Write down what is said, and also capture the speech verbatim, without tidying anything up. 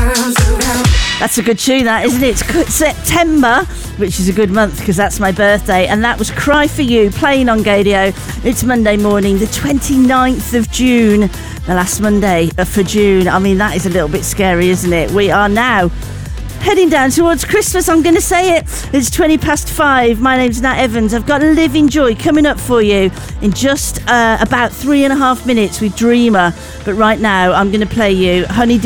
That's a good tune, that, isn't it? It's September, which is a good month because that's my birthday, and that was Cry For You, playing on Gadio. It's Monday morning, the twenty-ninth of June, the last Monday for June. I mean, that is a little bit scary, isn't it? We are now heading down towards Christmas, I'm going to say it. It's twenty past five. My name's Nat Evans. I've got Living Joy coming up for you in just uh, about three and a half minutes with Dreamer. But right now, I'm going to play you Honey